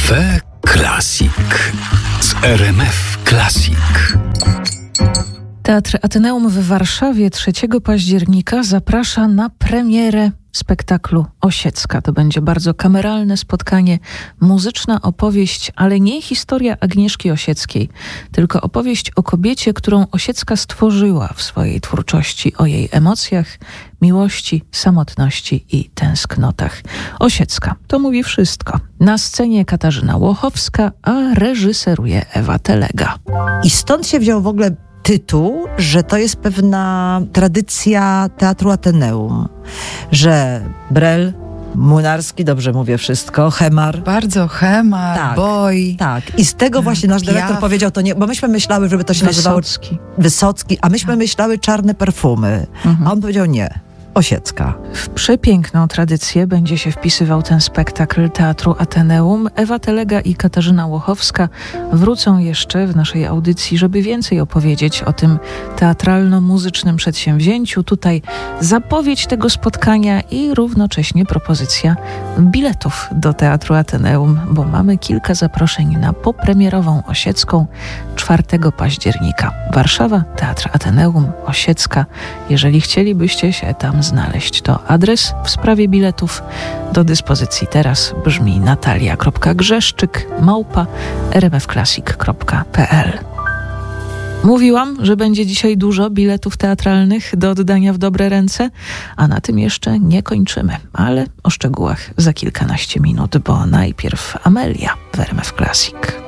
Cafe Classic z RMF Classic. Teatr Ateneum w Warszawie 3 października zaprasza na premierę spektaklu Osiecka. To będzie bardzo kameralne spotkanie, muzyczna opowieść, ale nie historia Agnieszki Osieckiej, tylko opowieść o kobiecie, którą Osiecka stworzyła w swojej twórczości, o jej emocjach, miłości, samotności i tęsknotach. Osiecka to mówi wszystko. Na scenie Katarzyna Łochowska, a reżyseruje Ewa Telega. I stąd się wziął w ogóle tytuł, że to jest pewna tradycja Teatru Ateneum, że Brel, Młynarski, dobrze mówię wszystko, Hemar. Bardzo Hemar, Tak, Boj. Tak, i z tego właśnie nasz dyrektor powiedział, to nie, bo myśmy myślały, żeby to się nazywało Wysocki, a myśmy myślały Czarne perfumy, a on powiedział nie. Osiecka. W przepiękną tradycję będzie się wpisywał ten spektakl Teatru Ateneum. Ewa Telega i Katarzyna Łochowska wrócą jeszcze w naszej audycji, żeby więcej opowiedzieć o tym teatralno-muzycznym przedsięwzięciu. Tutaj zapowiedź tego spotkania i równocześnie propozycja biletów do Teatru Ateneum, bo mamy kilka zaproszeń na popremierową Osiecką 4 października. Warszawa, Teatr Ateneum, Osiecka. Jeżeli chcielibyście się tam znaleźć, to adres w sprawie biletów do dyspozycji teraz brzmi natalia.grzeszczyk@rmfclassic.pl. Mówiłam, że będzie dzisiaj dużo biletów teatralnych do oddania w dobre ręce, a na tym jeszcze nie kończymy, ale o szczegółach za kilkanaście minut, bo najpierw Amelia w RMF Classic.